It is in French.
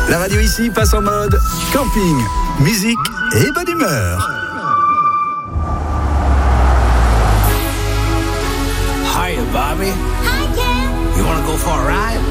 La radio ici passe en mode camping, musique et bonne humeur. Hiya, Bobby. Hi, Ken. You wanna go for a ride?